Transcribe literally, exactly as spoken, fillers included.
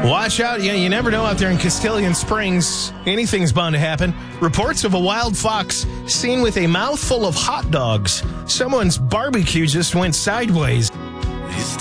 Watch out. You, you never know out there in Castilian Springs. Anything's bound to happen. Reports of a wild fox seen with a mouthful of hot dogs. Someone's barbecue just went sideways.